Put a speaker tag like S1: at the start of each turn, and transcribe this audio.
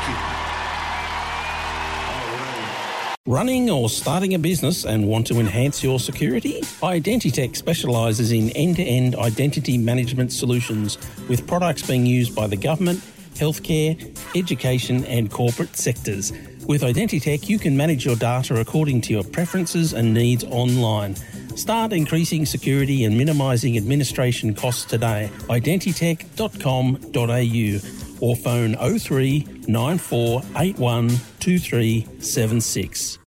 S1: Running or starting a business and want to enhance your security? Identitech specialises in end-to-end identity management solutions with products being used by the government, healthcare, education and corporate sectors. With Identitech, you can manage your data according to your preferences and needs online. Start increasing security and minimising administration costs today. Identitech.com.au or phone 03 9481 2376.